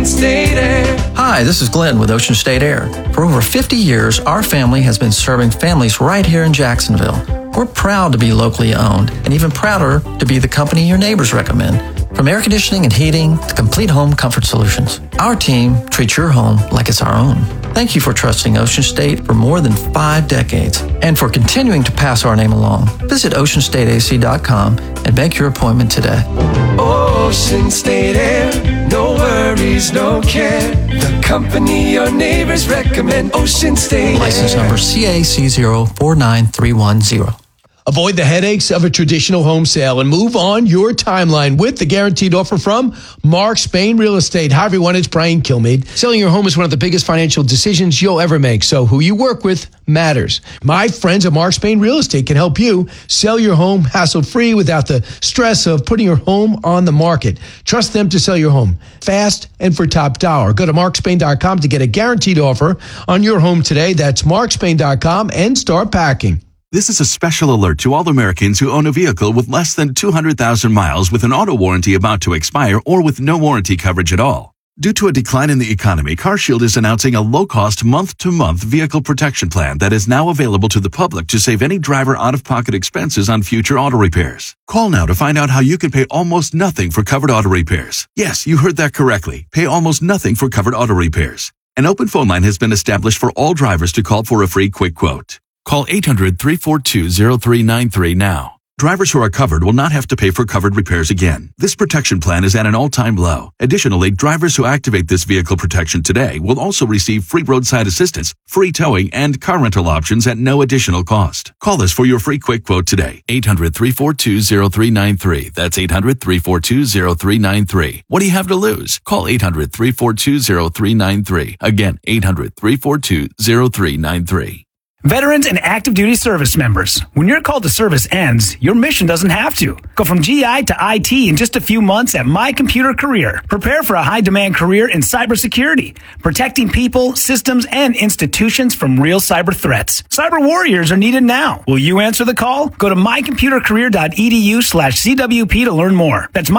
Ocean State Air. Hi, this is Glenn with Ocean State Air. For over 50 years, our family has been serving families right here in Jacksonville. We're proud to be locally owned and even prouder to be the company your neighbors recommend. From air conditioning and heating to complete home comfort solutions, our team treats your home like it's our own. Thank you for trusting Ocean State for more than 5 decades and for continuing to pass our name along. Visit oceanstateac.com and make your appointment today. Ocean State Air, no worries, no care. The company your neighbors recommend, Ocean State Air. License number CAC049310. Avoid the headaches of a traditional home sale and move on your timeline with the guaranteed offer from Mark Spain Real Estate. Hi, everyone. It's Brian Kilmeade. Selling your home is one of the biggest financial decisions you'll ever make, so who you work with matters. My friends at Mark Spain Real Estate can help you sell your home hassle-free without the stress of putting your home on the market. Trust them to sell your home fast and for top dollar. Go to markspain.com to get a guaranteed offer on your home today. That's markspain.com and start packing. This is a special alert to all Americans who own a vehicle with less than 200,000 miles with an auto warranty about to expire or with no warranty coverage at all. Due to a decline in the economy, CarShield is announcing a low-cost month-to-month vehicle protection plan that is now available to the public to save any driver out-of-pocket expenses on future auto repairs. Call now to find out how you can pay almost nothing for covered auto repairs. Yes, you heard that correctly. Pay almost nothing for covered auto repairs. An open phone line has been established for all drivers to call for a free quick quote. Call 800-342-0393 now. Drivers who are covered will not have to pay for covered repairs again. This protection plan is at an all-time low. Additionally, drivers who activate this vehicle protection today will also receive free roadside assistance, free towing, and car rental options at no additional cost. Call us for your free quick quote today. 800-342-0393. That's 800-342-0393. What do you have to lose? Call 800-342-0393. Again, 800-342-0393. Veterans and active duty service members, when your call to service ends, your mission doesn't have to. Go from GI to IT in just a few months at My Computer Career. Prepare for a high-demand career in cybersecurity, protecting people, systems, and institutions from real cyber threats. Cyber warriors are needed now. Will you answer the call? Go to mycomputercareer.edu/CWP to learn more. That's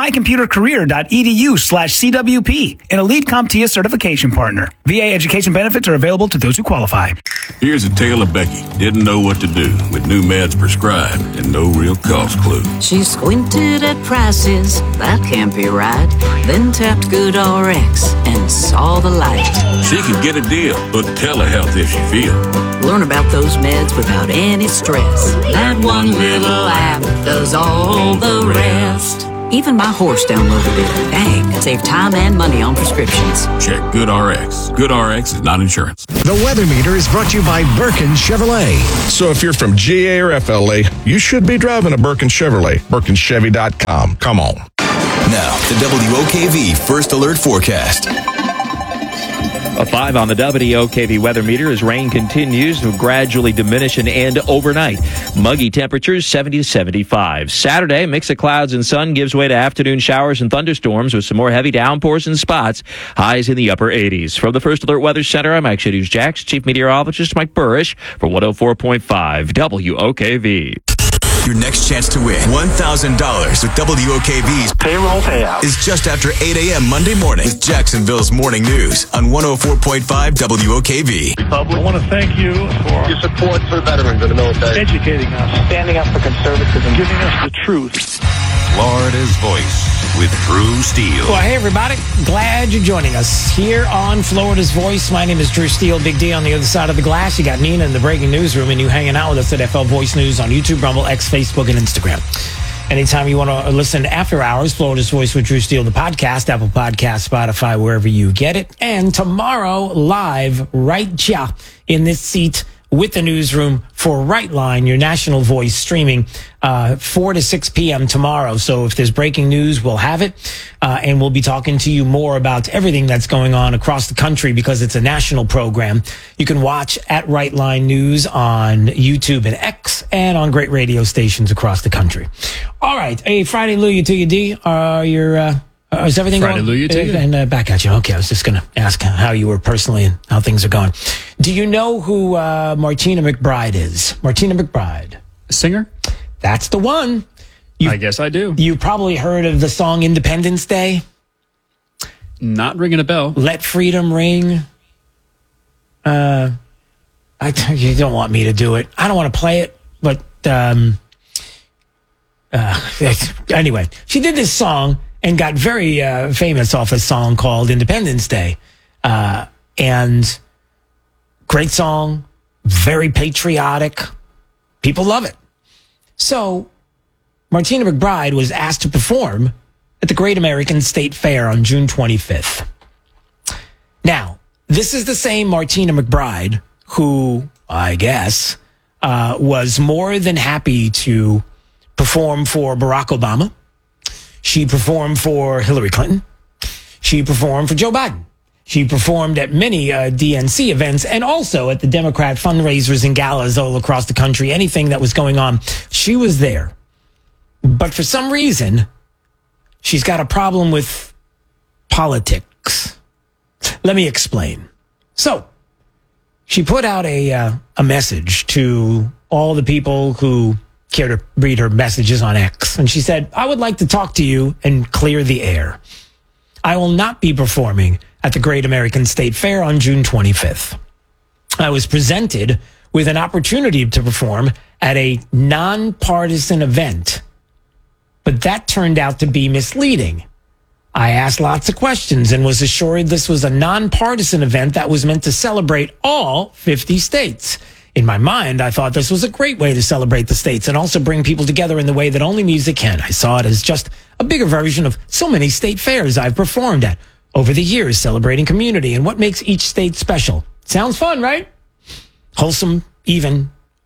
mycomputercareer.edu/CWP, an elite CompTIA certification partner. VA education benefits are available to those who qualify. Here's a tale of Becky. Didn't know what to do with new meds prescribed and no real cost clue. She squinted at prices, that can't be right. Then tapped GoodRx and saw the light. She could get a deal, but telehealth if she feel. Learn about those meds without any stress. That one little app does all the rest. Even my horse downloaded it. Dang, save time and money on prescriptions. Check GoodRx. GoodRx is not insurance. The Weather Meter is brought to you by Birkin Chevrolet. So if you're from GA or FLA, you should be driving a Birkin Chevrolet. BirkinChevy.com. Come on. Now, the WOKV First Alert Forecast. A 5 on the WOKV weather meter as rain continues to gradually diminish and end overnight. Muggy temperatures 70 to 75. Saturday, a mix of clouds and sun gives way to afternoon showers and thunderstorms with some more heavy downpours in spots. Highs in the upper 80s. From the First Alert Weather Center, I'm Action News Jax Chief Meteorologist Mike Burrish for 104.5 WOKV. Your next chance to win $1,000 with WOKV's payroll payout is just after 8 a.m. Monday morning with Jacksonville's Morning News on 104.5 WOKV. I want to thank you for your support for veterans in the military, educating us, standing up for conservatism, giving us the truth. Florida's Voice with Drew Steele. Well, hey, everybody. Glad you're joining us here on Florida's Voice. My name is Drew Steele. Big D on the other side of the glass. You got Nina in the breaking newsroom, and you hanging out with us at FL Voice News on YouTube, Rumble, X, Facebook, and Instagram. Anytime you want to listen to After Hours, Florida's Voice with Drew Steele, the podcast, Apple Podcast, Spotify, wherever you get it. And tomorrow, live right here in this seat with the newsroom for Rightline, your national voice, streaming 4 to 6 p.m. tomorrow. So if there's breaking news, we'll have it. And we'll be talking to you more about everything that's going on across the country because it's a national program. You can watch at Rightline News on YouTube and X and on great radio stations across the country. All right. Hey, Friday Luya to you, D. Is everything Friday going? Luya to you. And back at you. Okay, I was just going to ask how you were personally and how things are going. Do you know who Martina McBride is? Martina McBride. Singer? That's the one. I guess I do. You probably heard of the song Independence Day. Not ringing a bell. Let Freedom Ring. You don't want me to do it. I don't want to play it, but anyway, she did this song and got very famous off a song called Independence Day. And great song, very patriotic. People love it. So Martina McBride was asked to perform at the Great American State Fair on June 25th. Now, this is the same Martina McBride who, I guess, was more than happy to perform for Barack Obama. She performed for Hillary Clinton. She performed for Joe Biden. She performed at many DNC events and also at the Democrat fundraisers and galas all across the country. Anything that was going on, she was there. But for some reason, she's got a problem with politics. Let me explain. So, she put out a message to all the people who care to read her messages on X. And she said, I would like to talk to you and clear the air. I will not be performing at the Great American State Fair on June 25th. I was presented with an opportunity to perform at a nonpartisan event, but that turned out to be misleading. I asked lots of questions and was assured this was a nonpartisan event that was meant to celebrate all 50 states. In my mind, I thought this was a great way to celebrate the states and also bring people together in the way that only music can. I saw it as just a bigger version of so many state fairs I've performed at over the years, celebrating community and what makes each state special. Sounds fun, right? Wholesome even.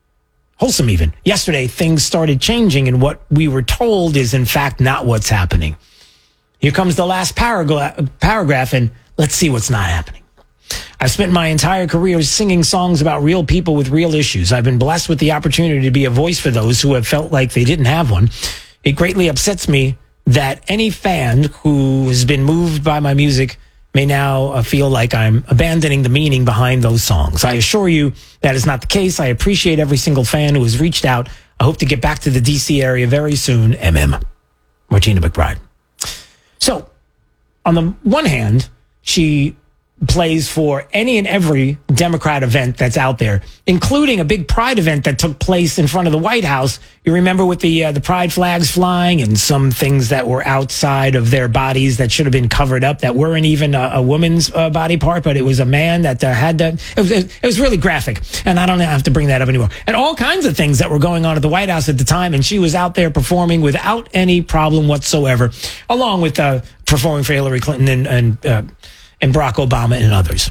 Yesterday, things started changing, and what we were told is, in fact, not what's happening. Here comes the last paragraph, and let's see what's not happening. I've spent my entire career singing songs about real people with real issues. I've been blessed with the opportunity to be a voice for those who have felt like they didn't have one. It greatly upsets me that any fan who has been moved by my music may now feel like I'm abandoning the meaning behind those songs. I assure you that is not the case. I appreciate every single fan who has reached out. I hope to get back to the D.C. area very soon. MM. Martina McBride. So, on the one hand, she plays for any and every Democrat event that's out there, including a big Pride event that took place in front of the White House. You remember with the Pride flags flying and some things that were outside of their bodies that should have been covered up, that weren't even a woman's body part, but it was a man that had that. It was really graphic, and I don't have to bring that up anymore. And all kinds of things that were going on at the White House at the time, and she was out there performing without any problem whatsoever, along with performing for Hillary Clinton and Barack Obama and others.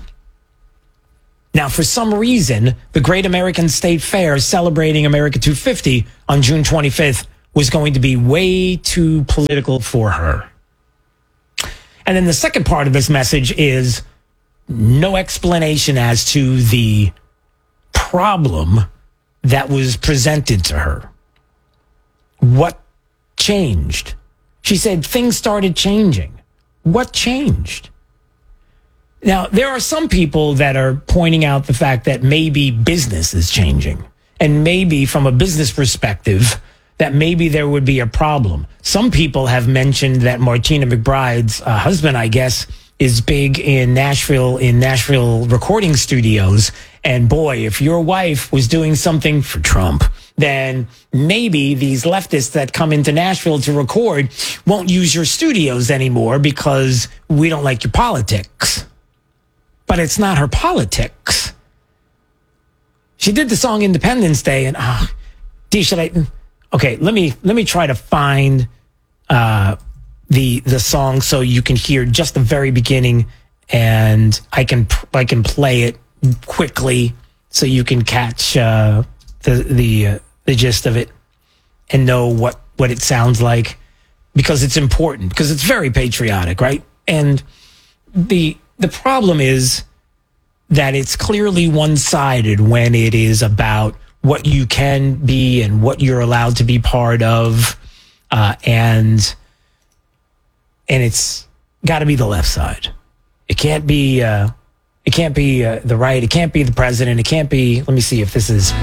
Now, for some reason, the Great American State Fair celebrating America 250 on June 25th was going to be way too political for her. And then the second part of this message is no explanation as to the problem that was presented to her. What changed? She said things started changing. What changed? Now, there are some people that are pointing out the fact that maybe business is changing, and maybe from a business perspective, that maybe there would be a problem. Some people have mentioned that Martina McBride's husband, I guess, is big in Nashville recording studios. And boy, if your wife was doing something for Trump, then maybe these leftists that come into Nashville to record won't use your studios anymore because we don't like your politics. But it's not her politics. She did the song Independence Day, and okay, let me try to find the song so you can hear just the very beginning, and I can play it quickly so you can catch the gist of it and know what it sounds like, because it's important, because it's very patriotic, right? And the problem is that it's clearly one-sided when it is about what you can be and what you're allowed to be part of, and it's got to be the left side. It can't be the right. It can't be the president. It can't be. Let me see if this is.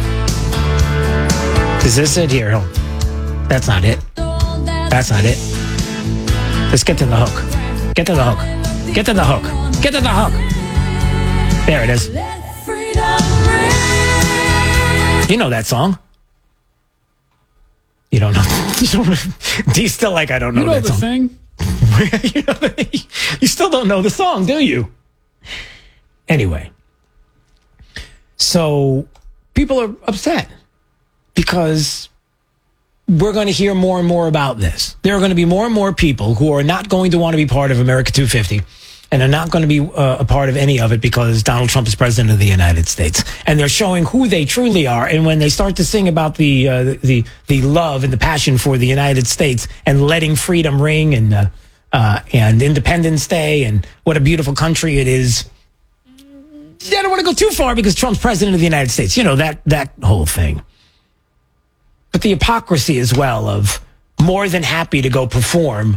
Is this it here? Oh, that's not it. That's not it. Let's get to the hook. Get to the hook. Get to the hook. Get to the hook. There it is. You know that song. You don't know. D's still like, I don't know that song. You still don't know the song, do you? Anyway. So people are upset because we're going to hear more and more about this. There are going to be more and more people who are not going to want to be part of America 250 and are not going to be a part of any of it because Donald Trump is president of the United States. And they're showing who they truly are. And when they start to sing about the love and the passion for the United States and letting freedom ring and Independence Day and what a beautiful country it is, they don't want to go too far because Trump's president of the United States. You know, that whole thing. But the hypocrisy as well of more than happy to go perform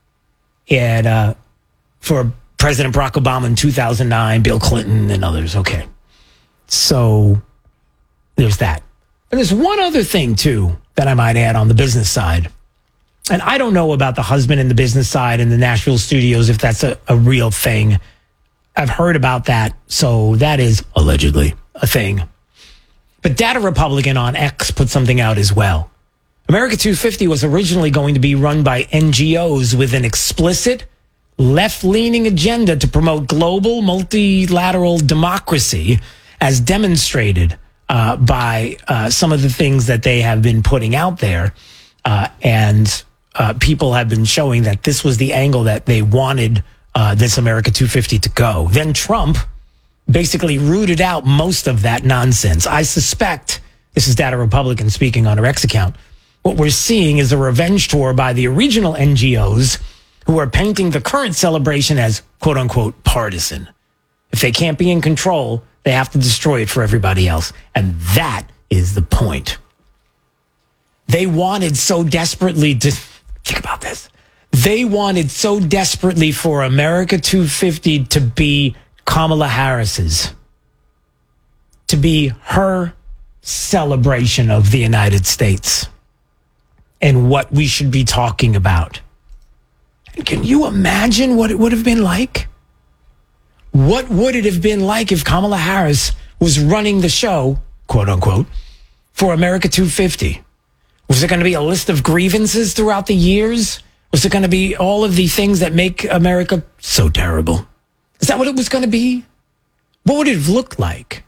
for President Barack Obama in 2009, Bill Clinton and others. Okay. So there's that. And there's one other thing, too, that I might add on the business side. And I don't know about the husband and the business side and the Nashville studios, if that's a real thing. I've heard about that. So that is allegedly a thing. But Data Republican on X put something out as well. America 250 was originally going to be run by NGOs with an explicit left-leaning agenda to promote global multilateral democracy as demonstrated by some of the things that they have been putting out there. And people have been showing that this was the angle that they wanted this America 250 to go. Then Trump basically rooted out most of that nonsense. I suspect, this is Data Republican speaking on her X account, what we're seeing is a revenge tour by the original NGOs who are painting the current celebration as quote-unquote partisan. If they can't be in control, they have to destroy it for everybody else. And that is the point. They wanted so desperately to... Think about this. They wanted so desperately for America 250 to be Kamala Harris's, to be her celebration of the United States and what we should be talking about. And can you imagine what it would have been like? What would it have been like if Kamala Harris was running the show, quote unquote, for America 250? Was it going to be a list of grievances throughout the years? Was it going to be all of the things that make America so terrible? Is that what it was going to be? What would it have looked like?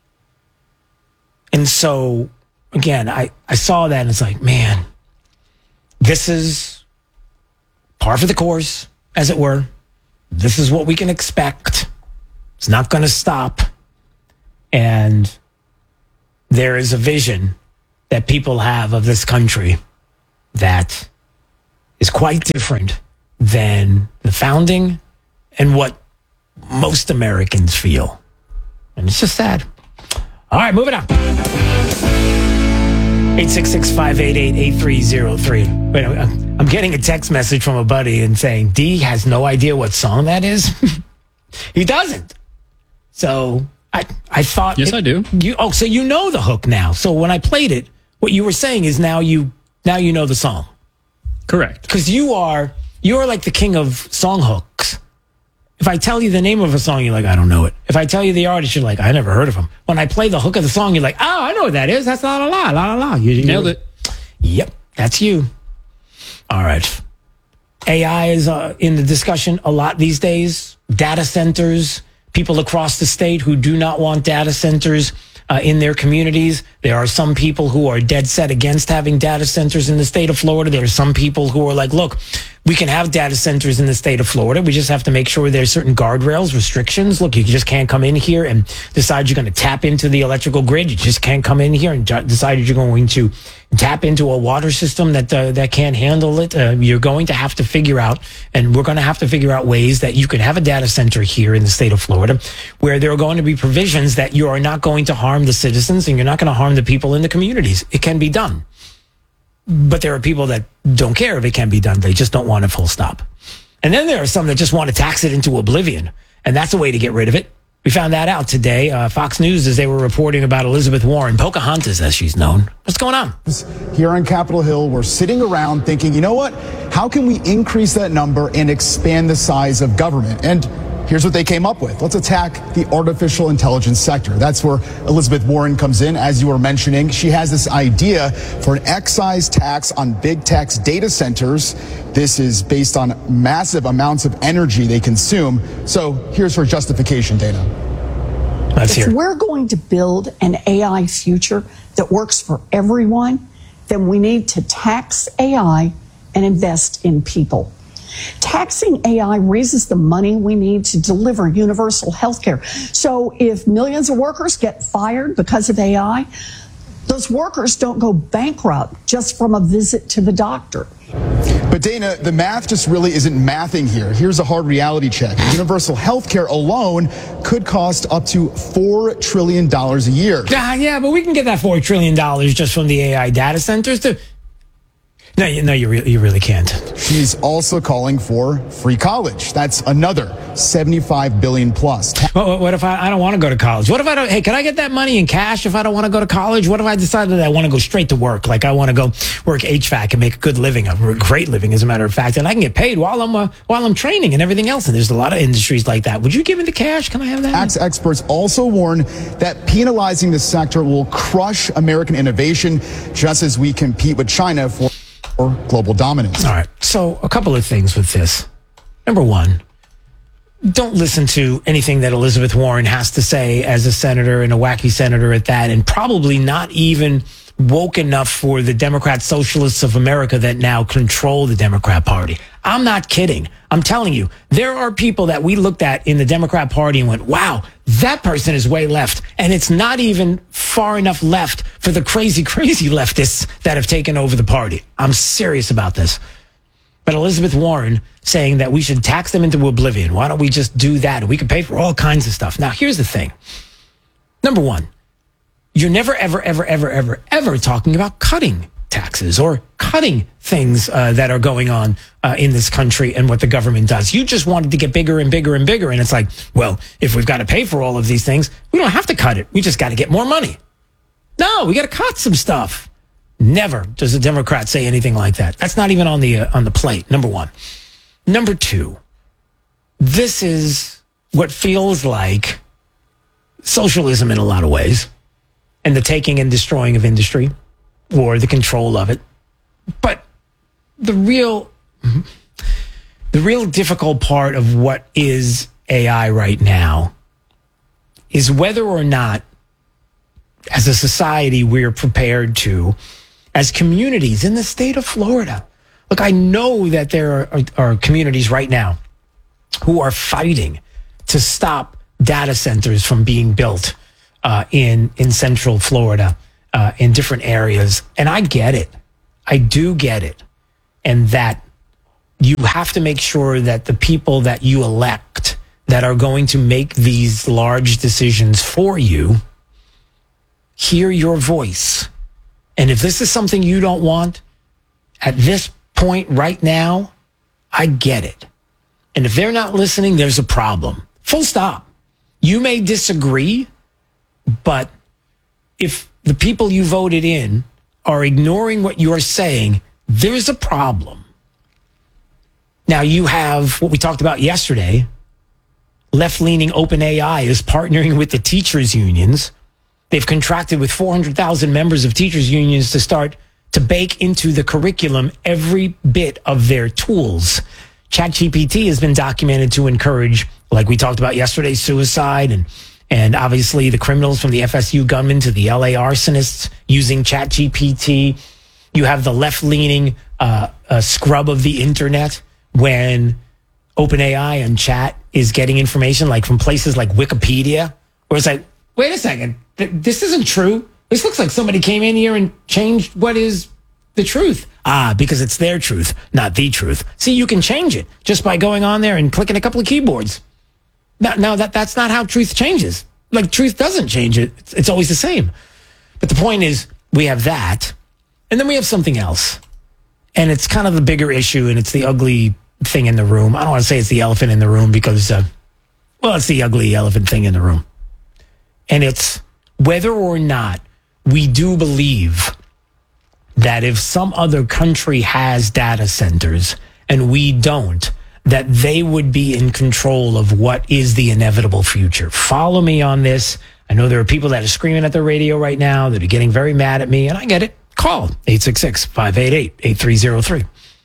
And so, again, I saw that and it's like, man, this is par for the course, as it were. This is what we can expect. It's not going to stop. And there is a vision that people have of this country that is quite different than the founding and what most Americans feel. And it's just sad. All right, moving on. 866-588-8303. Wait, I'm getting a text message from a buddy and saying, D has no idea what song that is. He doesn't. So I thought... Yes, I do. So you know the hook now. So when I played it, what you were saying is now you know the song. Correct. Because you're like the king of song hooks. If I tell you the name of a song, you're like, I don't know it. If I tell you the artist, you're like, I never heard of him. When I play the hook of the song, you're like, oh, I know what that is. That's la la la la la la. You nailed it. Yep, that's you. All right. AI is in the discussion a lot these days. Data centers, people across the state who do not want data centers in their communities. There are some people who are dead set against having data centers in the state of Florida. There are some people who are like, look, we can have data centers in the state of Florida. We just have to make sure there's certain guardrails, restrictions. Look, you just can't come in here and decide you're going to tap into the electrical grid. You just can't come in here and decide you're going to tap into a water system that can't handle it. You're going to have to figure out, and we're going to have to figure out ways that you can have a data center here in the state of Florida where there are going to be provisions that you are not going to harm the citizens and you're not going to harm the people in the communities. It can be done. But there are people that don't care if it can be done. They just don't want it full stop. And then there are some that just want to tax it into oblivion. And that's a way to get rid of it. We found that out today. Fox News, as they were reporting about Elizabeth Warren, Pocahontas, as she's known. What's going on? Here on Capitol Hill, we're sitting around thinking, you know what? How can we increase that number and expand the size of government? And here's what they came up with. Let's attack the artificial intelligence sector. That's where Elizabeth Warren comes in. As you were mentioning, she has this idea for an excise tax on big tech's data centers. This is based on massive amounts of energy they consume. So here's her justification, Dana. If we're going to build an AI future that works for everyone, then we need to tax AI and invest in people. Taxing AI raises the money we need to deliver universal health care. So if millions of workers get fired because of AI, those workers don't go bankrupt just from a visit to the doctor. But Dana, the math just really isn't mathing here. Here's a hard reality check. Universal health care alone could cost up to $4 trillion a year. Yeah, but we can get that $4 trillion just from the AI data centers. No, you really can't. She's also calling for free college. That's another $75 billion plus. What if I don't want to go to college? What if I don't? Hey, can I get that money in cash if I don't want to go to college? What if I decided that I want to go straight to work? Like I want to go work HVAC and make a good living, a great living, as a matter of fact, and I can get paid while I'm training and everything else. And there's a lot of industries like that. Would you give me the cash? Can I have that? Tax experts also warn that penalizing the sector will crush American innovation, just as we compete with China for global dominance. All right. So a couple of things with this. Number one, don't listen to anything that Elizabeth Warren has to say as a senator, and a wacky senator at that, and probably not even woke enough for the Democrat Socialists of America that now control the Democrat Party. I'm not kidding. I'm telling you, there are people that we looked at in the Democrat Party and went, wow, that person is way left. And it's not even far enough left for the crazy, crazy leftists that have taken over the party. I'm serious about this. But Elizabeth Warren saying that we should tax them into oblivion. Why don't we just do that? We can pay for all kinds of stuff. Now, here's the thing. Number one, you're never, ever, ever, ever, ever, ever talking about cutting taxes or cutting things that are going on in this country and what the government does. You just wanted to get bigger and bigger and bigger. And it's like, well, if we've got to pay for all of these things, we don't have to cut it. We just got to get more money. No, we got to cut some stuff. Never does a Democrat say anything like that. That's not even on the plate, number one. Number two, this is what feels like socialism in a lot of ways, and the taking and destroying of industry or the control of it. But the real difficult part of what is AI right now is whether or not, as a society, we're prepared to, as communities in the state of Florida. Look, I know that there are communities right now who are fighting to stop data centers from being built in Central Florida, in different areas. And I get it. I do get it. And that you have to make sure that the people that you elect that are going to make these large decisions for you hear your voice. And if this is something you don't want at this point right now, I get it. And if they're not listening, there's a problem. Full stop. You may disagree, but if the people you voted in are ignoring what you're saying, there's a problem. Now you have what we talked about yesterday. Left-leaning OpenAI is partnering with the teachers' unions. They've contracted with 400,000 members of teachers' unions to start to bake into the curriculum every bit of their tools. ChatGPT has been documented to encourage, like we talked about yesterday, suicide and obviously the criminals from the FSU gunman to the LA arsonists using ChatGPT. You have the left-leaning scrub of the internet when OpenAI and Chat is getting information like from places like Wikipedia, where it's like, wait a second, this isn't true. This looks like somebody came in here and changed what is the truth. Because it's their truth, not the truth. See, you can change it just by going on there and clicking a couple of keyboards. Now that's not how truth changes. Like, truth doesn't change it. It's always the same. But the point is, we have that, and then we have something else. And it's kind of the bigger issue, and it's the ugly thing in the room. I don't want to say it's the elephant in the room because Well, it's the ugly elephant thing in the room. And it's whether or not we do believe that if some other country has data centers and we don't, that they would be in control of what is the inevitable future. Follow me on this. I know there are people that are screaming at the radio right now that are getting very mad at me, and I get it. Call 866-588-8303.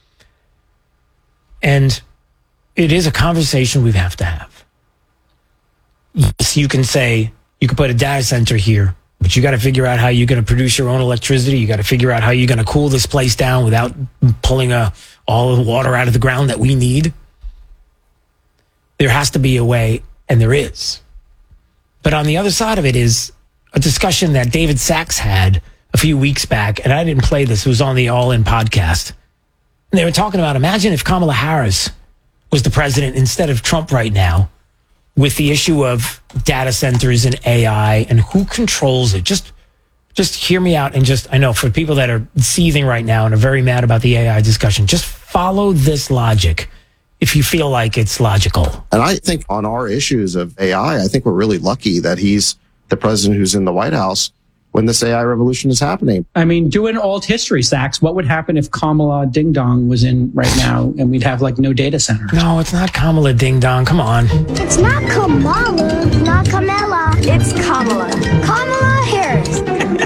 And it is a conversation we have to have. Yes, you can say, you can put a data center here, but you got to figure out how you're going to produce your own electricity. You got to figure out how you're going to cool this place down without pulling all the water out of the ground that we need. There has to be a way, and there is. But on the other side of it is a discussion that David Sachs had a few weeks back, and I didn't play this. It was on the All In podcast. And they were talking about, imagine if Kamala Harris was the president instead of Trump right now, with the issue of data centers and AI and who controls it. Just hear me out, and I know for people that are seething right now and are very mad about the AI discussion, just follow this logic if you feel like it's logical. And I think on our issues of AI, I think we're really lucky that he's the president who's in the White House when this AI revolution is happening. I mean, do an alt history, Sachs. What would happen if Kamala Ding Dong was in right now and we'd have like no data centers? No, it's not Kamala Ding Dong. Come on. It's not Kamala, not Kamala. It's Kamala. Kamala Harris.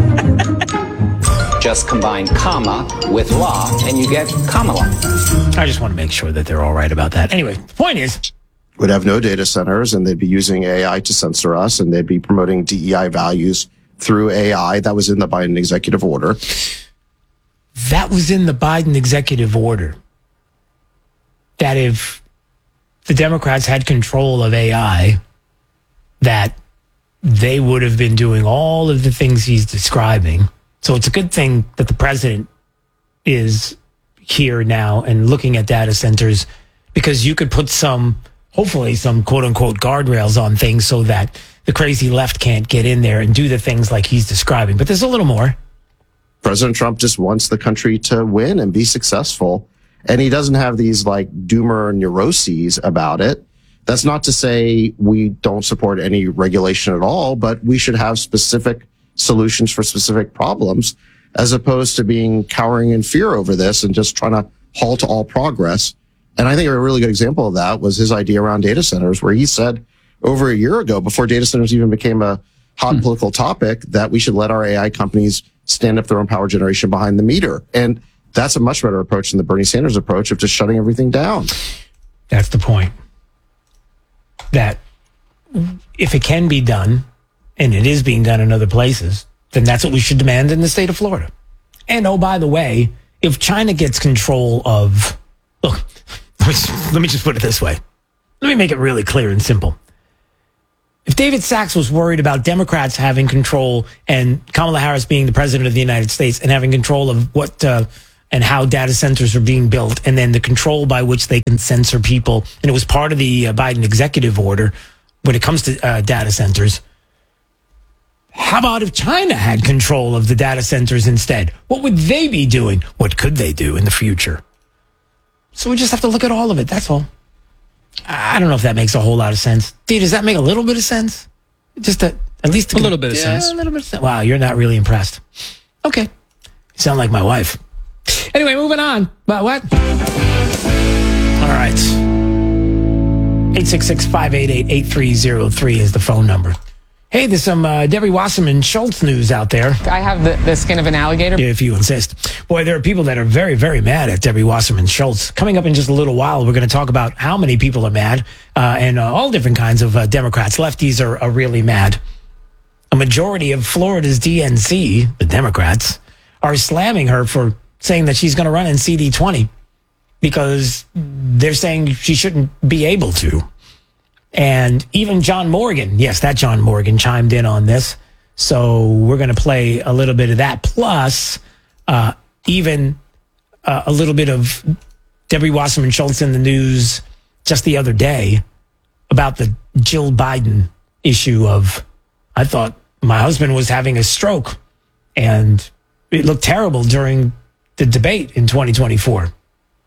Just combine comma with law and you get Kamala. I just want to make sure that they're all right about that. Anyway, the point is, would have no data centers, and they'd be using AI to censor us, and they'd be promoting DEI values through AI. That was in the Biden executive order. That was in the Biden executive order. That if the Democrats had control of AI, that they would have been doing all of the things he's describing. So it's a good thing that the president is here now and looking at data centers, because you could put hopefully some quote unquote guardrails on things so that the crazy left can't get in there and do the things like he's describing. But there's a little more. President Trump just wants the country to win and be successful. And he doesn't have these like doomer neuroses about it. That's not to say we don't support any regulation at all, but we should have specific solutions for specific problems, as opposed to being cowering in fear over this and just trying to halt all progress. And I think a really good example of that was his idea around data centers, where he said over a year ago, before data centers even became a hot political topic, that we should let our AI companies stand up their own power generation behind the meter. And that's a much better approach than the Bernie Sanders approach of just shutting everything down. That's the point. That if it can be done, and it is being done in other places, then that's what we should demand in the state of Florida. And oh, by the way, if China gets control of, look, let me just put it this way. Let me make it really clear and simple. If David Sachs was worried about Democrats having control and Kamala Harris being the president of the United States and having control of what and how data centers are being built, and then the control by which they can censor people, and it was part of the Biden executive order when it comes to data centers, how about if China had control of the data centers instead? What would they be doing? What could they do in the future? So we just have to look at all of it. That's all. I don't know if that makes a whole lot of sense. D, does that make a little bit of sense? Just at least a little bit of sense. A little bit of sense. Wow, you're not really impressed. Okay. You sound like my wife. Anyway, moving on. But what? All right. 866-588-8303 is the phone number. Hey, there's some Debbie Wasserman Schultz news out there. I have the skin of an alligator. If you insist. Boy, there are people that are very, very mad at Debbie Wasserman Schultz. Coming up in just a little while, we're going to talk about how many people are mad, and all different kinds of Democrats. Lefties are really mad. A majority of Florida's DNC, the Democrats, are slamming her for saying that she's going to run in CD20 because they're saying she shouldn't be able to. And even John Morgan, yes, that John Morgan chimed in on this. So we're going to play a little bit of that. Plus, even a little bit of Debbie Wasserman Schultz in the news just the other day about the Jill Biden issue of, I thought my husband was having a stroke and it looked terrible during the debate in 2024.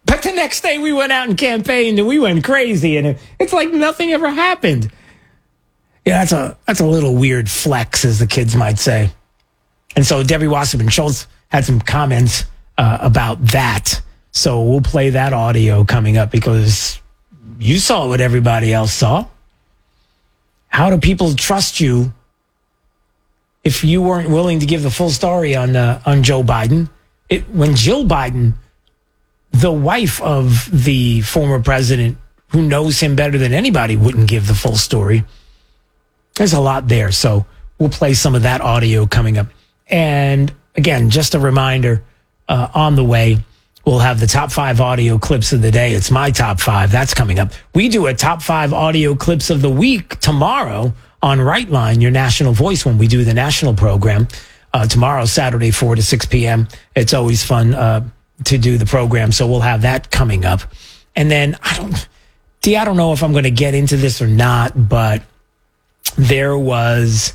But the next day we went out and campaigned and we went crazy, and it's like nothing ever happened. Yeah, that's a little weird flex, as the kids might say. And so Debbie Wasserman Schultz had some comments about that. So we'll play that audio coming up because you saw what everybody else saw. How do people trust you if you weren't willing to give the full story on Joe Biden? When Jill Biden, the wife of the former president, who knows him better than anybody, wouldn't give the full story. There's a lot there. So we'll play some of that audio coming up. And again, just a reminder, on the way, we'll have the top 5 audio clips of the day. It's my top 5. That's coming up. We do a top 5 audio clips of the week tomorrow on Right Line, your national voice, when we do the national program. Tomorrow, Saturday, 4 to 6 p.m. It's always fun to do the program. So we'll have that coming up. And then I don't know if I'm going to get into this or not, but there was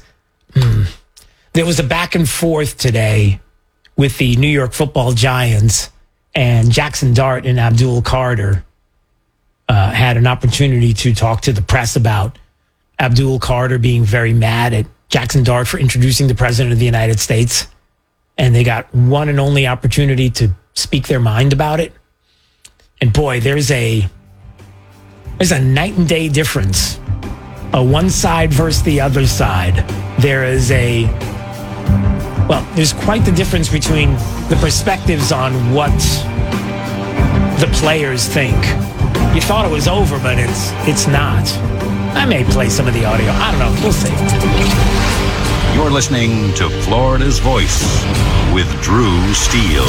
a back and forth today with the New York Football Giants, and Jackson Dart and Abdul Carter had an opportunity to talk to the press about Abdul Carter being very mad at Jackson Dart for introducing the President of the United States. And they got one and only opportunity to speak their mind about it. And boy, there's a night and day difference. One side versus the other side. There's quite the difference between the perspectives on what the players think. You thought it was over, but it's not. I may play some of the audio. I don't know. We'll see. You're listening to Florida's Voice with Drew Steele.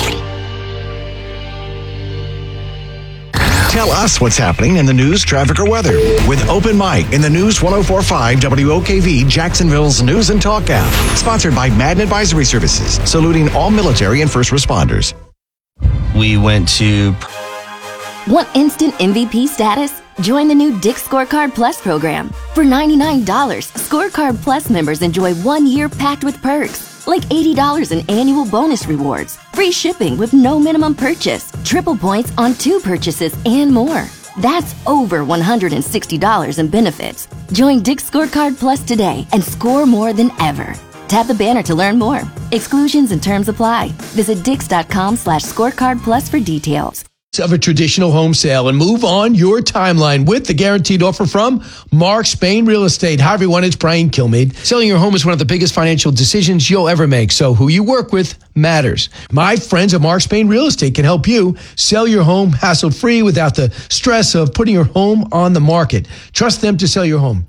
Tell us what's happening in the news, traffic, or weather with Open Mic in the News 104.5 WOKV Jacksonville's News and Talk app. Sponsored by Madden Advisory Services, saluting all military and first responders. We went to... Want instant MVP status? Join the new Dick's Scorecard Plus program. For $99, Scorecard Plus members enjoy 1 year packed with perks, like $80 in annual bonus rewards, free shipping with no minimum purchase, triple points on 2 purchases, and more. That's over $160 in benefits. Join Dick's Scorecard Plus today and score more than ever. Tap the banner to learn more. Exclusions and terms apply. Visit Dix.com/scorecard plus for details. Of a traditional home sale and move on your timeline with the guaranteed offer from Mark Spain Real Estate. Hi, everyone. It's Brian Kilmeade. Selling your home is one of the biggest financial decisions you'll ever make. So who you work with matters. My friends at Mark Spain Real Estate can help you sell your home hassle-free without the stress of putting your home on the market. Trust them to sell your home.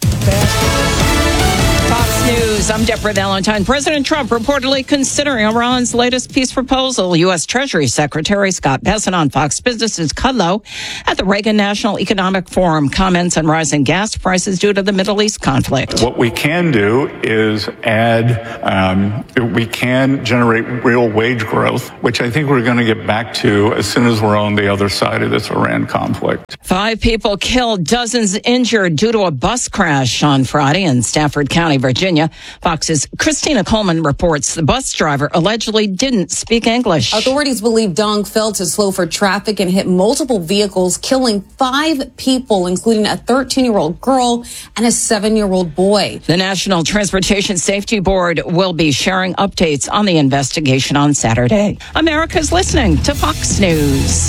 Fox News, I'm Deborah Valentine. President Trump reportedly considering Iran's latest peace proposal. U.S. Treasury Secretary Scott Bessent on Fox Business' Kudlow at the Reagan National Economic Forum. Comments on rising gas prices due to the Middle East conflict. What we can do is we can generate real wage growth, which I think we're going to get back to as soon as we're on the other side of this Iran conflict. 5 people killed, dozens injured due to a bus crash on Friday in Stafford County, Virginia. Fox's Christina Coleman reports the bus driver allegedly didn't speak English. Authorities believe Dong failed to slow for traffic and hit multiple vehicles, killing 5 people, including a 13-year-old girl and a 7-year-old boy. The National Transportation Safety Board will be sharing updates on the investigation on Saturday. America's listening to Fox News.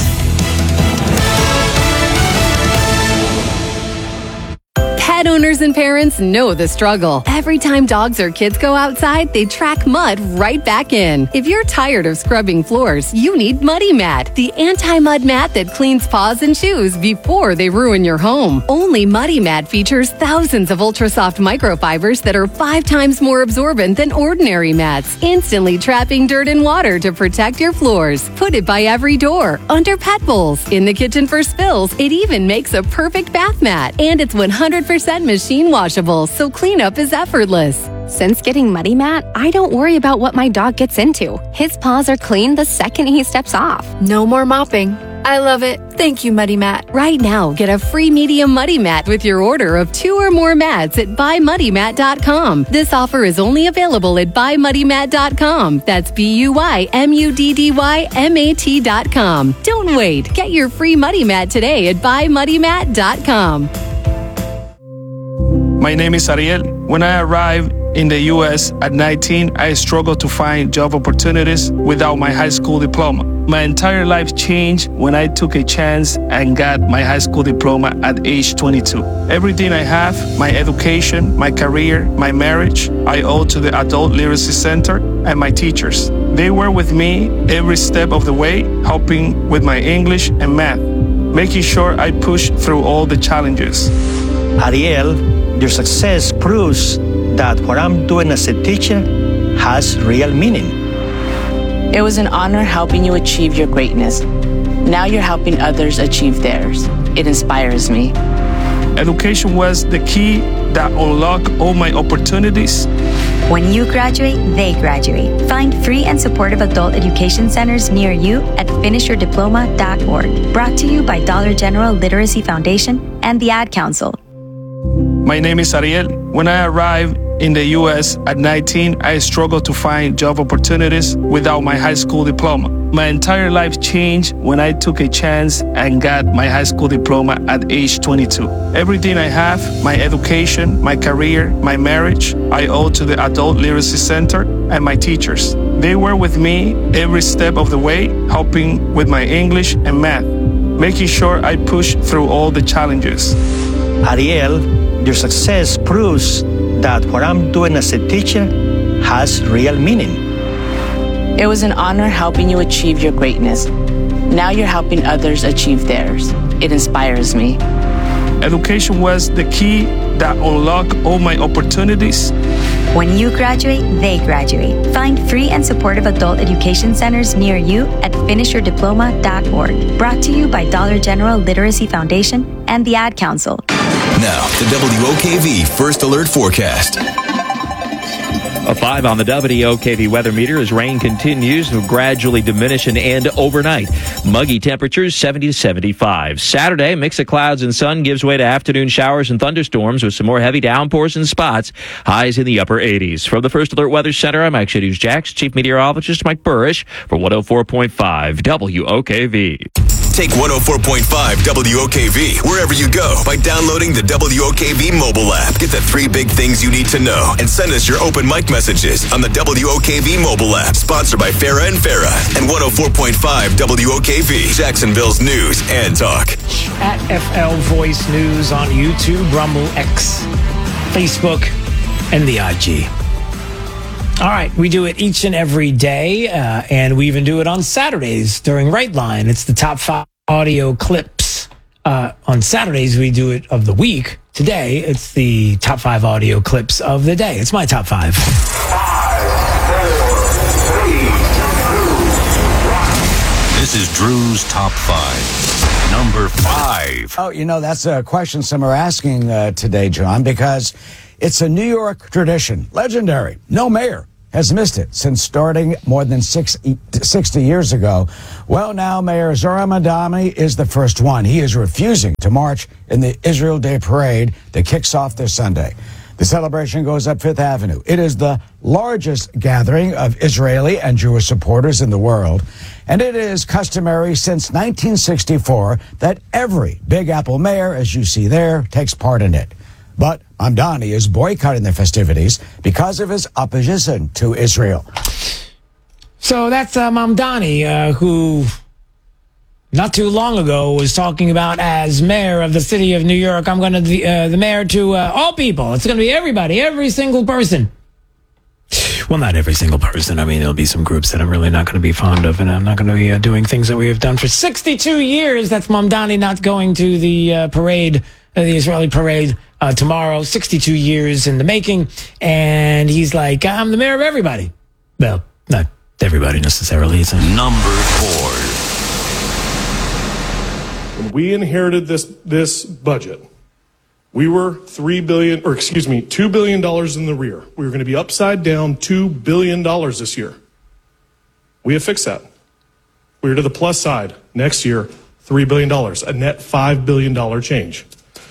Pet owners and parents know the struggle. Every time dogs or kids go outside, they track mud right back in. If you're tired of scrubbing floors, you need Muddy Mat, the anti-mud mat that cleans paws and shoes before they ruin your home. Only Muddy Mat features thousands of ultra-soft microfibers that are 5 times more absorbent than ordinary mats, instantly trapping dirt and water to protect your floors. Put it by every door, under pet bowls, in the kitchen for spills. It even makes a perfect bath mat. And it's 100% machine washable, so cleanup is effortless. Since getting Muddy Mat, I don't worry about what my dog gets into. His paws are clean the second he steps off. No more mopping. I love it. Thank you, Muddy Mat. Right now, get a free medium Muddy Mat with your order of 2 or more mats at buymuddymat.com. This offer is only available at buymuddymat.com. That's BUYMUDDYMAT.com. Don't wait. Get your free Muddy Mat today at buymuddymat.com. My name is Ariel. When I arrived in the U.S. at 19, I struggled to find job opportunities without my high school diploma. My entire life changed when I took a chance and got my high school diploma at age 22. Everything I have, my education, my career, my marriage, I owe to the Adult Literacy Center and my teachers. They were with me every step of the way, helping with my English and math, making sure I pushed through all the challenges. Ariel, your success proves that what I'm doing as a teacher has real meaning. It was an honor helping you achieve your greatness. Now you're helping others achieve theirs. It inspires me. Education was the key that unlocked all my opportunities. When you graduate, they graduate. Find free and supportive adult education centers near you at finishyourdiploma.org. Brought to you by Dollar General Literacy Foundation and the Ad Council. My name is Ariel. When I arrived in the U.S. at 19, I struggled to find job opportunities without my high school diploma. My entire life changed when I took a chance and got my high school diploma at age 22. Everything I have, my education, my career, my marriage, I owe to the Adult Literacy Center and my teachers. They were with me every step of the way, helping with my English and math, making sure I pushed through all the challenges. Ariel, your success proves that what I'm doing as a teacher has real meaning. It was an honor helping you achieve your greatness. Now you're helping others achieve theirs. It inspires me. Education was the key that unlocked all my opportunities. When you graduate, they graduate. Find free and supportive adult education centers near you at finishyourdiploma.org. Brought to you by Dollar General Literacy Foundation and the Ad Council. Now, the WOKV First Alert Forecast. A 5 on the WOKV weather meter as rain continues to gradually diminish and end overnight. Muggy temperatures 70 to 75. Saturday, mix of clouds and sun gives way to afternoon showers and thunderstorms with some more heavy downpours in spots. Highs in the upper 80s. From the First Alert Weather Center, I'm Action News Jax Chief Meteorologist Mike Burrish for 104.5 WOKV. Take 104.5 WOKV wherever you go by downloading the WOKV mobile app. Get the 3 big things you need to know and send us your open mic messages on the WOKV mobile app. Sponsored by Farah and Farah and 104.5 WOKV, Jacksonville's news and talk. At FL Voice News on YouTube, Rumble, X, Facebook, and the IG. All right, we do it each and every day, and we even do it on Saturdays during Right Line. It's the top 5 audio clips. On Saturdays, we do it of the week. Today, it's the top 5 audio clips of the day. It's my top 5. 5, 4, 3, 2, 1. This is Drew's top 5. Number 5. Oh, you know, that's a question some are asking today, John, because it's a New York tradition, legendary. No mayor has missed it since starting more than 60 years ago. Well, now Mayor Zohran Mamdani is the first one. He is refusing to march in the Israel Day Parade that kicks off this Sunday. The celebration goes up Fifth Avenue. It is the largest gathering of Israeli and Jewish supporters in the world, and it is customary since 1964 that every Big Apple mayor, as you see there, takes part in it. But Mamdani is boycotting the festivities because of his opposition to Israel. So that's Mamdani, who not too long ago was talking about as mayor of the city of New York, I'm going to be the mayor to all people. It's going to be everybody, every single person. Well, not every single person. I mean, there'll be some groups that I'm really not going to be fond of, and I'm not going to be doing things that we have done for 62 years. That's Mamdani not going to the parade, the Israeli parade tomorrow. 62 years in the making, and he's like, I'm the mayor of everybody. Well, not everybody necessarily. It's Number 4. When we inherited this budget, we were $2 billion in the rear. We were going to be upside down $2 billion this year. We have fixed that. We're to the plus side. Next year, $3 billion, a net $5 billion change.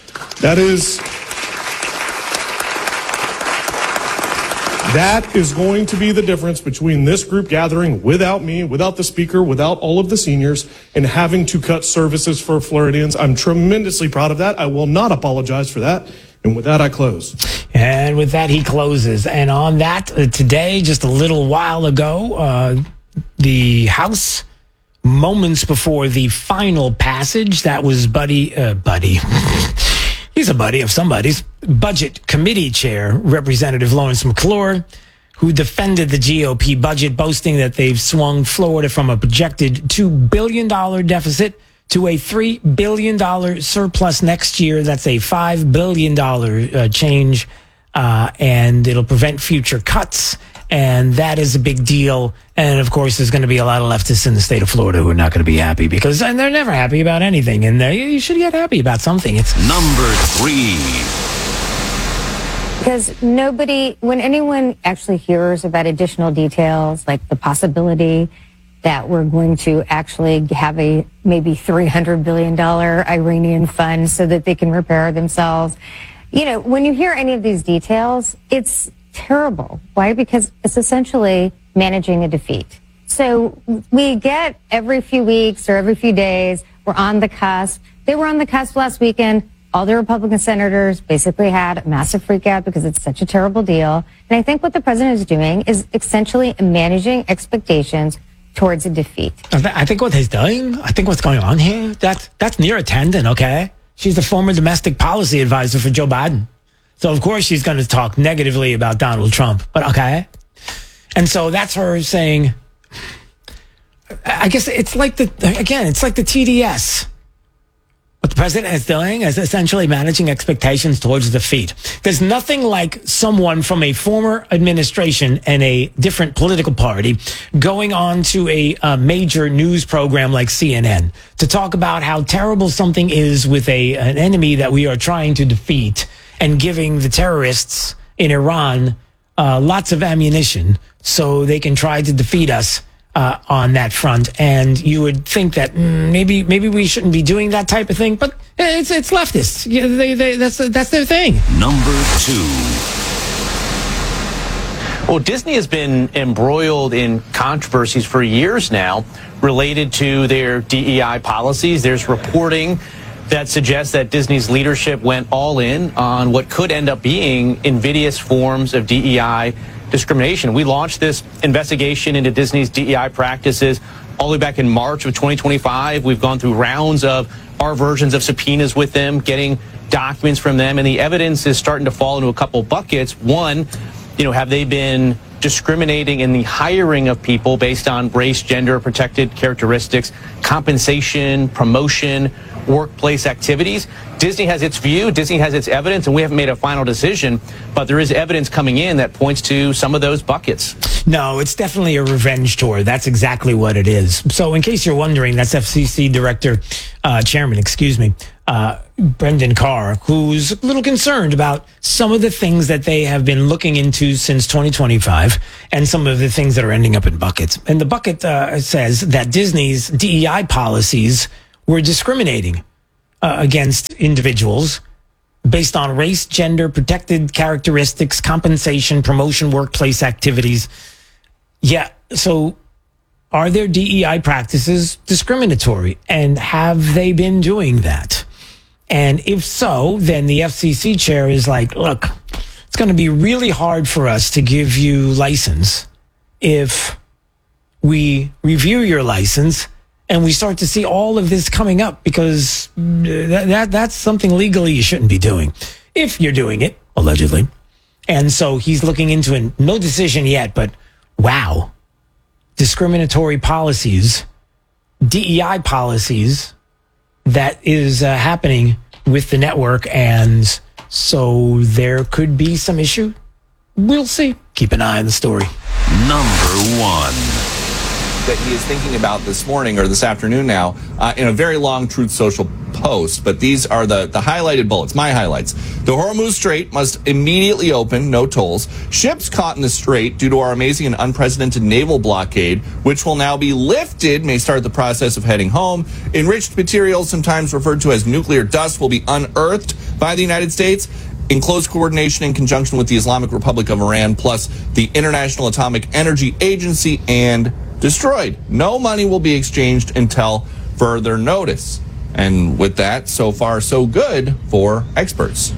That is going to be the difference between this group gathering without me, without the speaker, without all of the seniors, and having to cut services for Floridians. I'm tremendously proud of that. I will not apologize for that. And with that, I close. And with that, he closes. And on that, today, just a little while ago, the House, moments before the final passage, that was Buddy. He's a buddy of somebody's. Budget Committee Chair, Representative Lawrence McClure, who defended the GOP budget, boasting that they've swung Florida from a projected $2 billion deficit to a $3 billion surplus next year. That's a $5 billion change, and it'll prevent future cuts. And that is a big deal. And of course, there's going to be a lot of leftists in the state of Florida who are not going to be happy and they're never happy about anything. And you should get happy about something. It's number 3. Because when anyone actually hears about additional details, like the possibility that we're going to actually have a maybe $300 billion Iranian fund so that they can repair themselves, when you hear any of these details, it's terrible. Why? Because it's essentially managing a defeat. So we get every few weeks or every few days, we're on the cusp. They were on the cusp last weekend. All the Republican senators basically had a massive freak out because it's such a terrible deal. And I think what the president is doing is essentially managing expectations towards a defeat. I think what he's doing, what's going on here, that's Neera Tanden, okay? She's the former domestic policy advisor for Joe Biden. So, of course, she's going to talk negatively about Donald Trump. But, okay. And so that's her saying, I guess it's like the TDS. What the president is doing is essentially managing expectations towards defeat. There's nothing like someone from a former administration and a different political party going on to a major news program like CNN to talk about how terrible something is with an enemy that we are trying to defeat, and giving the terrorists in Iran lots of ammunition so they can try to defeat us on that front. And you would think that maybe we shouldn't be doing that type of thing, but it's leftists. That's their thing. Number 2. Well, Disney has been embroiled in controversies for years now related to their DEI policies. There's reporting that suggests that Disney's leadership went all in on what could end up being invidious forms of DEI discrimination. We launched this investigation into Disney's DEI practices all the way back in March of 2025. We've gone through rounds of our versions of subpoenas with them, getting documents from them, and the evidence is starting to fall into a couple buckets. One, have they been discriminating in the hiring of people based on race, gender, protected characteristics, compensation, promotion, workplace activities? Disney has its view, Disney has its evidence, and we haven't made a final decision, but there is evidence coming in that points to some of those buckets. No, it's definitely a revenge tour. That's exactly what it is. So in case you're wondering, that's FCC Chairman, Brendan Carr, who's a little concerned about some of the things that they have been looking into since 2025 and some of the things that are ending up in buckets. And the bucket says that Disney's DEI policies were discriminating against individuals based on race, gender, protected characteristics, compensation, promotion, workplace activities. Yeah, so are their DEI practices discriminatory? And have they been doing that? And if so, then the FCC chair is like, look, it's going to be really hard for us to give you license if we review your license and we start to see all of this coming up, because that's something legally you shouldn't be doing if you're doing it, allegedly. And so he's looking into it. No decision yet, but wow. Discriminatory policies, DEI policies, that is happening with the network. And so there could be some issue. We'll see. Keep an eye on the story. Number 1. that he is thinking about this morning or this afternoon now in a very long Truth Social post. But these are the highlighted bullets, my highlights. The Hormuz Strait must immediately open, no tolls. Ships caught in the strait due to our amazing and unprecedented naval blockade, which will now be lifted, may start the process of heading home. Enriched materials, sometimes referred to as nuclear dust, will be unearthed by the United States in close coordination in conjunction with the Islamic Republic of Iran, plus the International Atomic Energy Agency, and destroyed. No money will be exchanged until further notice. And with that, so far, so good for experts.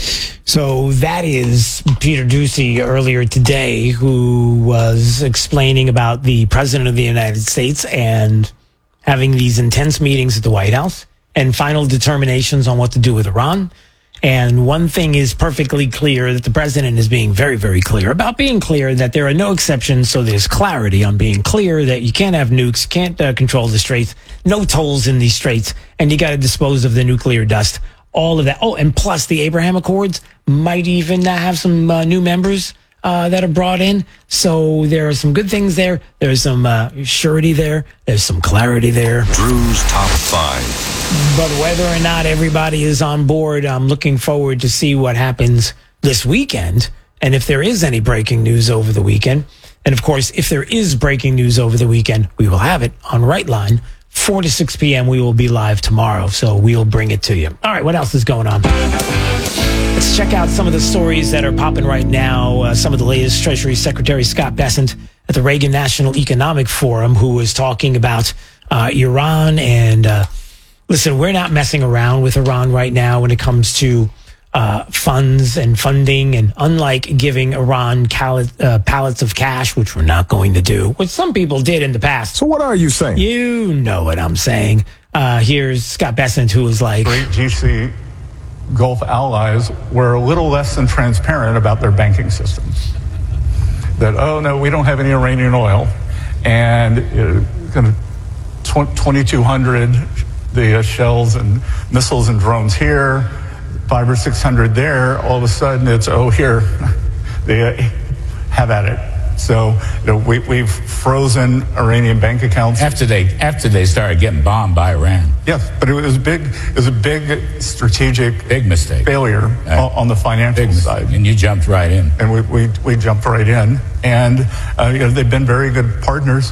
So that is Peter Doocy earlier today, who was explaining about the President of the United States and having these intense meetings at the White House and final determinations on what to do with Iran. And one thing is perfectly clear, that the president is being very, very clear about being clear that there are no exceptions. So there's clarity on being clear that you can't have nukes, can't control the straits, no tolls in these straits, and you got to dispose of the nuclear dust. All of that. Oh, and plus the Abraham Accords might even have some new members that are brought in. So there are some good things there. There's some surety there. There's some clarity there. Drew's Top 5. But whether or not everybody is on board, I'm looking forward to see what happens this weekend. And if there is any breaking news over the weekend. And of course, if there is breaking news over the weekend, we will have it on Right Line. 4 to 6 p.m. We will be live tomorrow. So we'll bring it to you. All right, what else is going on? Let's check out some of the stories that are popping right now. Some of the latest. Treasury Secretary Scott Bessent at the Reagan National Economic Forum, who was talking about Iran. And listen, we're not messing around with Iran right now when it comes to funds and funding. And unlike giving Iran pallets of cash, which we're not going to do, which some people did in the past. So what are you saying? You know what I'm saying. Here's Scott Bessent, who was like... Great GC Gulf allies were a little less than transparent about their banking systems. That, oh, no, we don't have any Iranian oil. And 2,200 the shells and missiles and drones here, 500 or 600 there. All of a sudden, it's, oh, here, they have at it. So we've frozen Iranian bank accounts after they started getting bombed by Iran. Yes, but it was a big strategic mistake failure on the financial side. And you jumped right in. And we jumped right in. And they've been very good partners.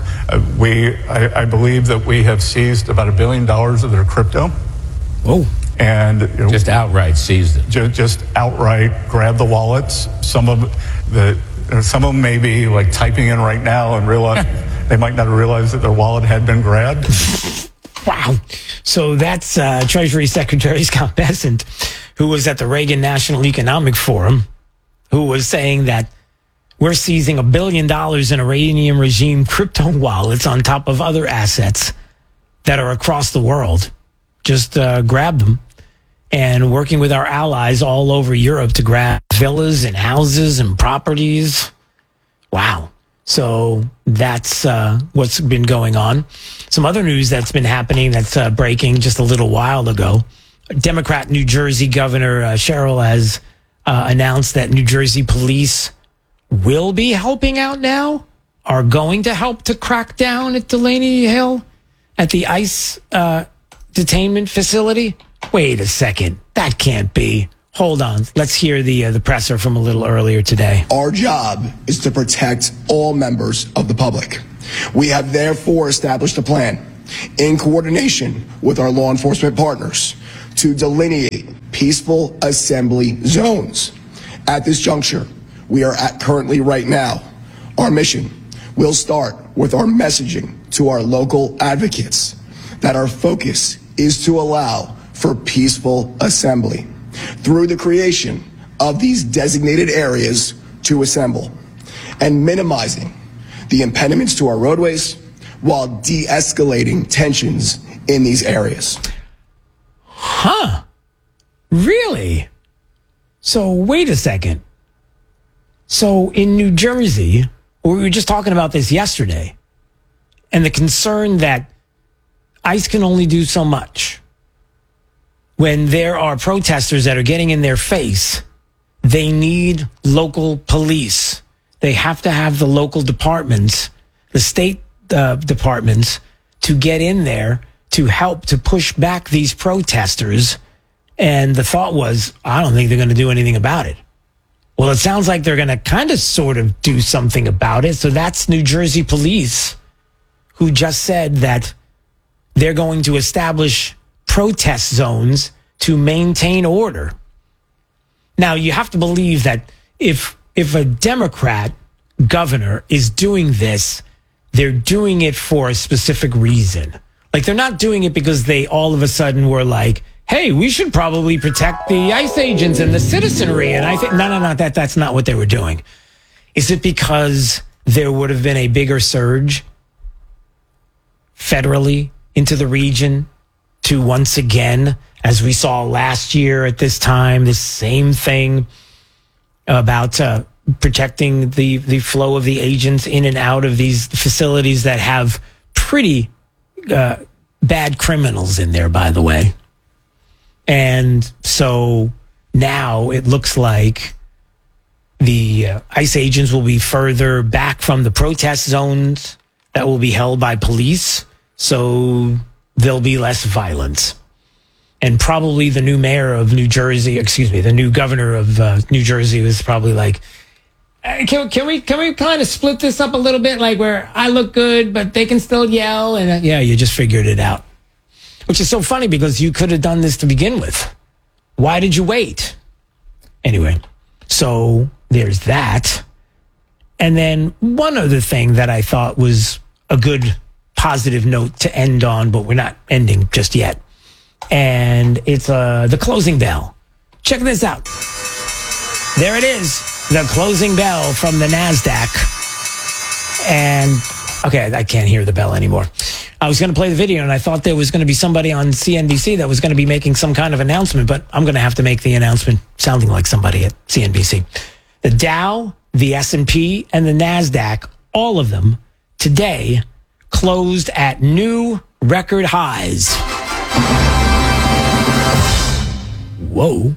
I believe that we have seized about $1 billion of their crypto. Oh. And just outright seized it. Just outright grabbed the wallets. Some of them may be like typing in right now and realize they might not have realized that their wallet had been grabbed. Wow. So that's Treasury Secretary Scott Bessent, who was at the Reagan National Economic Forum, who was saying that we're seizing $1 billion in Iranian regime crypto wallets on top of other assets that are across the world. Just grab them. And working with our allies all over Europe to grab villas and houses and properties. Wow. So that's what's been going on. Some other news that's been happening that's breaking just a little while ago. Democrat New Jersey Governor Sherrill has announced that New Jersey police will be helping out now, are going to help to crack down at Delaney Hill at the ICE detainment facility. Wait a second. That can't be. Hold on. Let's hear the presser from a little earlier today. Our job is to protect all members of the public. We have therefore established a plan in coordination with our law enforcement partners to delineate peaceful assembly zones. At this juncture, we are at currently right now. Our mission will start with our messaging to our local advocates that our focus is to allow for peaceful assembly through the creation of these designated areas to assemble and minimizing the impediments to our roadways while de-escalating tensions in these areas. Huh? Really? So wait a second. So in New Jersey, we were just talking about this yesterday, and the concern that ICE can only do so much. When there are protesters that are getting in their face, they need local police. They have to have the local departments. The state departments to get in there to help to push back these protesters. And the thought was, I don't think they're going to do anything about it. Well, it sounds like they're going to kind of sort of do something about it. So that's New Jersey police who just said that they're going to establish protest zones to maintain order. Now, you have to believe that if a Democrat governor is doing this, they're doing it for a specific reason. Like, they're not doing it because they all of a sudden were like, hey, we should probably protect the ICE agents and the citizenry. And I think, no, that's not what they were doing. Is it because there would have been a bigger surge federally into the region to once again, as we saw last year at this time, this same thing about protecting the flow of the agents in and out of these facilities that have pretty bad criminals in there, by the way. And so now it looks like the ICE agents will be further back from the protest zones that will be held by police. So there'll be less violence. And probably the new mayor of New Jersey, the new governor of New Jersey was probably like, can we kind of split this up a little bit, like where I look good, but they can still yell? And yeah, you just figured it out. Which is so funny because you could have done this to begin with. Why did you wait? Anyway, so there's that. And then one other thing that I thought was a good positive note to end on, but we're not ending just yet. And it's the closing bell. Check this out. There it is, the closing bell from the NASDAQ. And, okay, I can't hear the bell anymore. I was going to play the video, and I thought there was going to be somebody on CNBC that was going to be making some kind of announcement, but I'm going to have to make the announcement sounding like somebody at CNBC. The Dow, the S&P, and the NASDAQ, all of them today closed at new record highs. Whoa.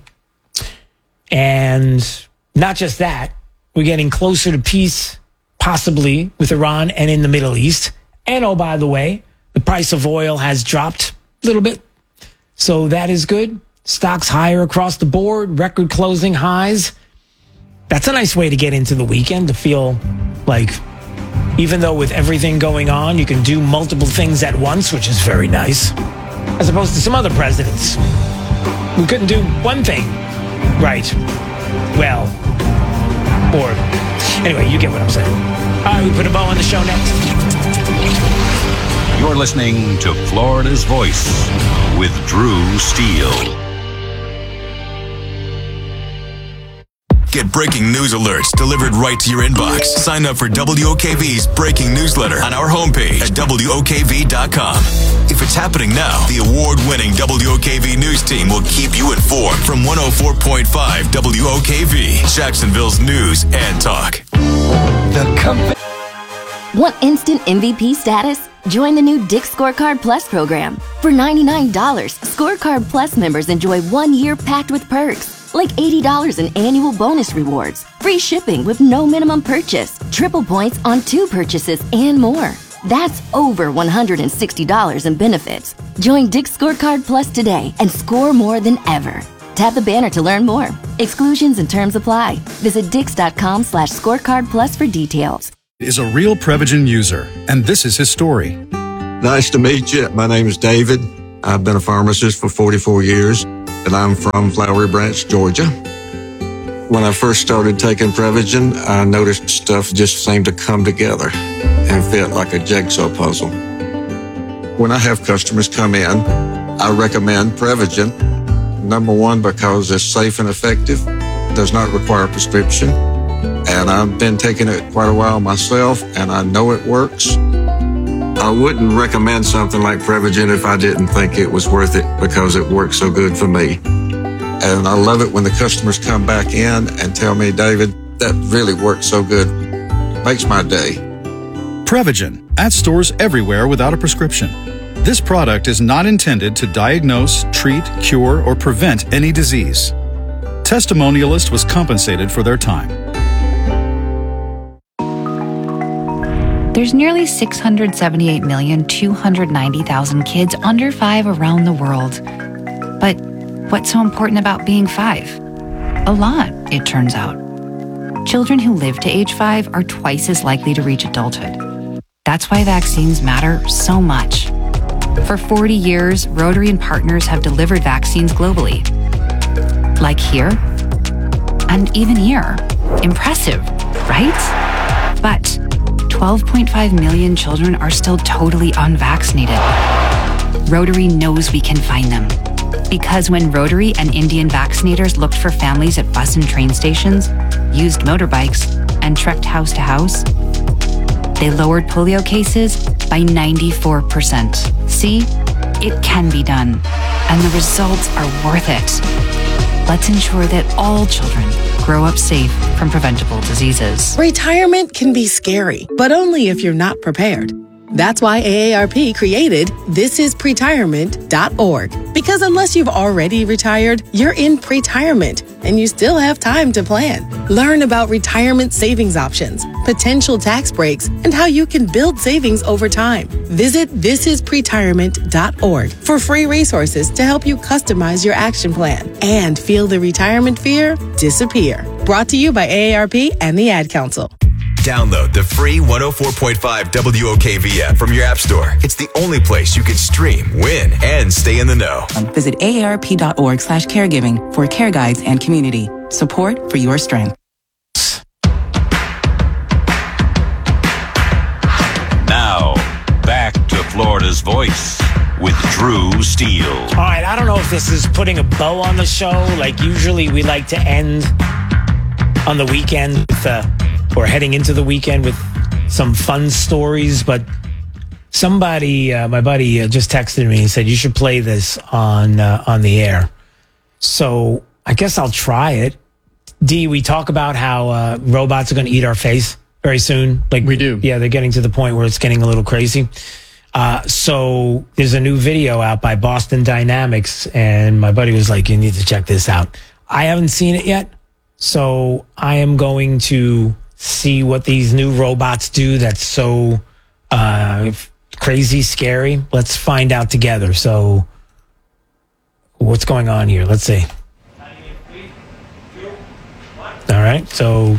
And not just that, we're getting closer to peace, possibly with Iran and in the Middle East. And oh, by the way, the price of oil has dropped a little bit. So that is good. Stocks higher across the board, record closing highs. That's a nice way to get into the weekend, to feel like even though with everything going on, you can do multiple things at once, which is very nice. As opposed to some other presidents who couldn't do one thing right. Well, or anyway, you get what I'm saying. All right, we put a bow on the show next. You're listening to Florida's Voice with Drew Steele. Get breaking news alerts delivered right to your inbox. Sign up for WOKV's breaking newsletter on our homepage at WOKV.com. If it's happening now, the award-winning WOKV news team will keep you informed from 104.5 WOKV, Jacksonville's news and talk. Want instant MVP status? Join the new Dick's Scorecard Plus program. For $99, Scorecard Plus members enjoy 1 year packed with perks, like $80 in annual bonus rewards, free shipping with no minimum purchase, triple points on 2 purchases, and more. That's over $160 in benefits. Join Dick's Scorecard Plus today and score more than ever. Tap the banner to learn more. Exclusions and terms apply. Visit Dix.com/scorecard plus for details. Is a real Prevagen user, and this is his story. Nice to meet you. My name is David. I've been a pharmacist for 44 years, and I'm from Flowery Branch, Georgia. When I first started taking Prevagen, I noticed stuff just seemed to come together and fit like a jigsaw puzzle. When I have customers come in, I recommend Prevagen. Number one, because it's safe and effective, does not require a prescription. And I've been taking it quite a while myself, and I know it works. I wouldn't recommend something like Prevagen if I didn't think it was worth it, because it works so good for me. And I love it when the customers come back in and tell me, David, that really worked so good. Makes my day. Prevagen, at stores everywhere without a prescription. This product is not intended to diagnose, treat, cure, or prevent any disease. Testimonialist was compensated for their time. There's nearly 678,290,000 kids under 5 around the world. But what's so important about being 5? A lot, it turns out. Children who live to age 5 are twice as likely to reach adulthood. That's why vaccines matter so much. For 40 years, Rotary and partners have delivered vaccines globally. Like here, and even here. Impressive, right? But 12.5 million children are still totally unvaccinated. Rotary knows we can find them. Because when Rotary and Indian vaccinators looked for families at bus and train stations, used motorbikes, and trekked house to house, they lowered polio cases by 94%. See, it can be done, and the results are worth it. Let's ensure that all children grow up safe from preventable diseases. Retirement can be scary, but only if you're not prepared. That's why AARP created thisispretirement.org. Because unless you've already retired, you're in pretirement and you still have time to plan. Learn about retirement savings options, potential tax breaks, and how you can build savings over time. Visit thisispretirement.org for free resources to help you customize your action plan and feel the retirement fear disappear. Brought to you by AARP and the Ad Council. Download the free 104.5 WOKV app from your app store. It's the only place you can stream, win, and stay in the know. Visit aarp.org/caregiving for care guides and community support for your strength. Now, back to Florida's Voice with Drew Steele. All right, I don't know if this is putting a bow on the show. Like usually we like to end on the weekend with or heading into the weekend with some fun stories, but somebody, my buddy, just texted me and said you should play this on the air. So I guess I'll try it. D, we talk about how robots are going to eat our face very soon. Like we do. Yeah, they're getting to the point where it's getting a little crazy. So there's a new video out by Boston Dynamics, and my buddy was like, "You need to check this out." I haven't seen it yet, so I am going to see what these new robots do that's so crazy scary. Let's find out together. So what's going on here? Let's see. All right, so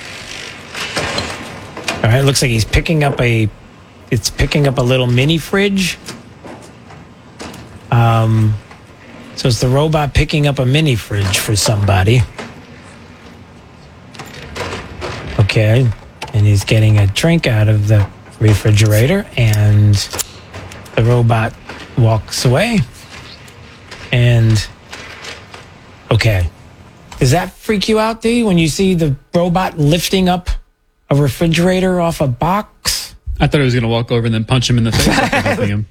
it looks like he's picking up a little mini fridge. So it's the robot picking up a mini fridge for somebody. Okay, and he's getting a drink out of the refrigerator, and the robot walks away. And, okay, does that freak you out, D, when you see the robot lifting up a refrigerator off a box? I thought he was going to walk over and then punch him in the face after helping him.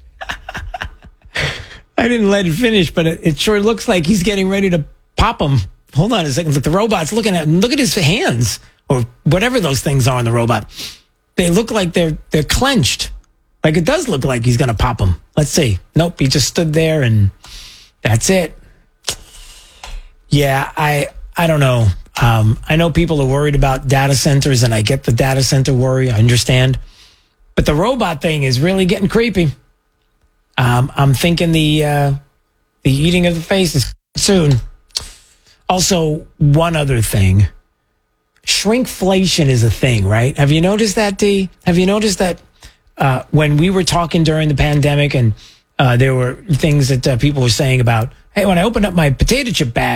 I didn't let it finish, but it sure looks like he's getting ready to pop him. Hold on a second. Look, the robot's looking at him. Look at his hands. Or whatever those things are on the robot. They look like they're clenched. Like it does look like he's going to pop them. Let's see. Nope, he just stood there and that's it. Yeah, I don't know. I know people are worried about data centers, and I get the data center worry. I understand. But the robot thing is really getting creepy. I'm thinking the eating of the face is soon. Also, one other thing. Shrinkflation is a thing, right? Have you noticed that, D? Have you noticed that when we were talking during the pandemic and there were things that people were saying about, hey, when I opened up my potato chip bag,